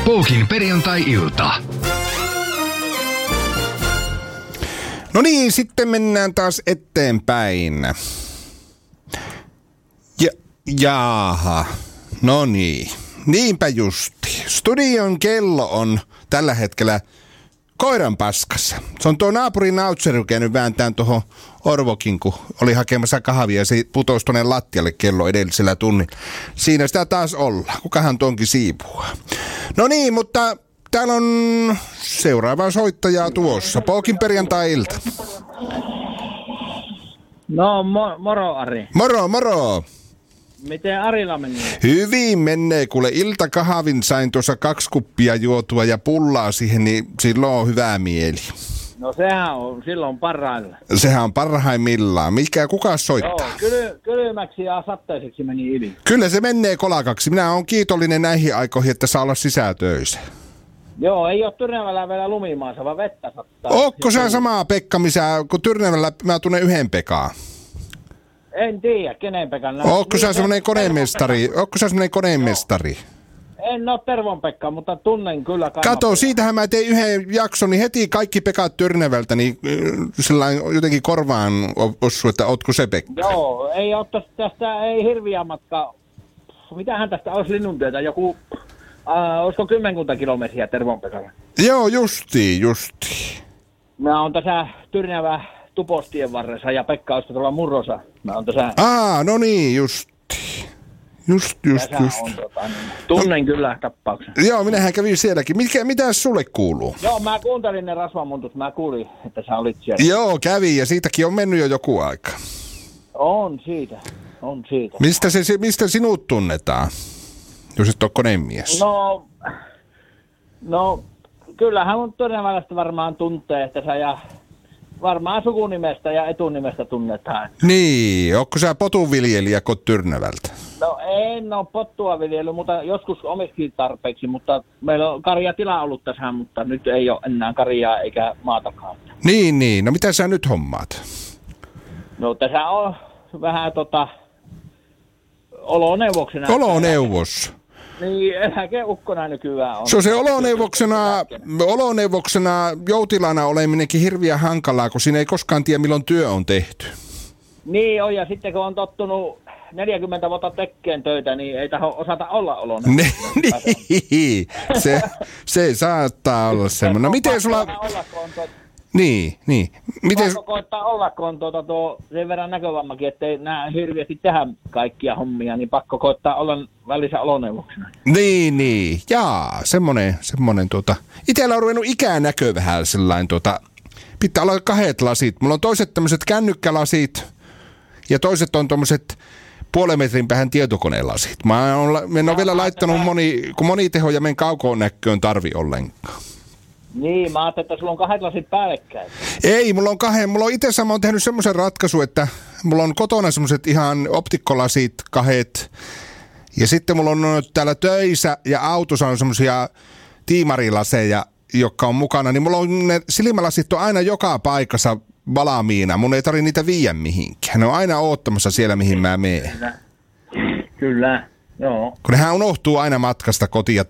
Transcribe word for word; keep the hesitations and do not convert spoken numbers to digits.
Poukin perjantai-ilta. No niin, sitten mennään taas eteenpäin. Ja, jaaha, no niin. Niinpä justi. Studion kello on tällä hetkellä koiran paskassa. Se on tuo naapurin nautseru käynyt vääntään tuohon Orvokin, kun oli hakemassa kahvia ja se putosi tuonne lattialle kello edellisellä tunnilla. Siinä sitä taas ollaan. Kukahan tuonkin siipua. No niin, mutta täällä on seuraava soittajaa tuossa. Poukin perjantai-ilta. No mo- moro Ari. Moro, moro. Miten Arilla menee? Hyvin menee, kuule iltakahvin sain tuossa kaksi kuppia juotua ja pullaa siihen, niin silloin on hyvä mieli. No sehän on silloin parhailla. Sehän on parhaimmillaan. Mikä, kuka soittaa? Joo, kyly, kylmäksi ja satteiseksi meni yli. Kyllä se menee kolakaksi. Minä olen kiitollinen näihin aikoihin, että saa olla sisätöissä. Joo, ei ole Tyrnävällä vielä lumimaassa, vaan vettä sattaa. Ootko sä samaa Pekka, missä, kun Tyrnävällä mä tunnen yhden Pekaa? En tiedä, kenen Pekan. Ootko sä semmonen konemestari? Ootko sä semmonen konemestari? En ole Tervon Pekka, mutta tunnen kyllä. Kato, siitähän mä tein yhden jakson, niin heti kaikki Pekat Tyrnävältä, niin sellainen jotenkin korvaan ossu, että ootko se Pekka? Joo, ei ole tästä, ei hirviä matkaa. Mitähän tästä olisi Linnuntietä, joku, äh, olisiko kymmenkunta kilometriä Tervon Pekalle? Joo, justiin, justiin. Mä oon tässä Tyrnävä Tupostien varressa ja Pekka olisi tuolla Murrosa. Mä oon tässä... Aa, no niin, justiin. Just, just, Tässä just. On, tota, niin, tunnen no, kyllä tappauksen. Joo, minähän kävin sielläkin. Mikä, mitä sulle kuuluu? Joo, mä kuuntelin ne rasvamuntut. Mä kuulin, että sä olit siellä. Joo, kävi ja siitäkin on mennyt jo joku aika. On siitä, on siitä. Mistä, se, mistä sinut tunnetaan, jos et ole konemies? No, no kyllähän mun Tyrnävälästä varmaan tuntee, että sä ja varmaan sukunimestä ja etunimestä tunnetaan. Niin, ootko sä potunviljelijä kot Tyrnävältä? No en ole pottua viljely, mutta joskus omiskin tarpeeksi, mutta meillä on karjatila ollut tässä, mutta nyt ei ole enää karjaa eikä maatakaan. Niin, niin. No mitä sä nyt hommaat? No tässä on vähän tota oloneuvoksena. Oloneuvos. Niin, eläkeukkona nykyään on. Se on se oloneuvoksena, oloneuvoksena joutilana oleminenkin hirviän hankalaa, kun siinä ei koskaan tiedä, milloin työ on tehty. Niin on, ja sitten kun on tottunut neljäkymmentä vuotta tekkeen töitä, niin ei taho osata olla oloneuvoksena. Niin, se, se saattaa olla semmoinen. No miten sulla... Niin, niin. Miten... Pakko koittaa olla, kun on tuota, tuo sen verran näkövammakin, ettei nää hirveästi tehdä kaikkia hommia, niin pakko koittaa olla välissä oloneuvoksena. Niin, niin. Jaa, semmonen, semmonen tuota... Itellä on ruvennut ikänäkö vähän sellainen tuota... Pitää olla kahdet lasit. Mulla on toiset tämmöiset kännykkälasit ja toiset on tommoset puolen metrin päähän tietokonelasit. Mä oon, en ole vielä laittanut moni, kun moniteho ja men kaukoon näköön tarvi ollenkaan. Niin, mä ajattelin, että sulla on kahdet lasit päällekkäin. Ei, mulla on kahden. Mulla on itse sama on tehnyt semmoisen ratkaisun, että mulla on kotona semmoiset ihan optikkolasit kahdet. Ja sitten mulla on täällä töissä ja autossa on semmoisia tiimarilaseja, jotka on mukana. Niin mulla on ne silmälasit on aina joka paikassa valmiina. Mun ei tarvitse niitä viiä mihinkään. Ne on aina oottamassa siellä, mihin mä menen. Kyllä, kyllä. Joo. Kun nehän unohtuu aina matkasta kotiin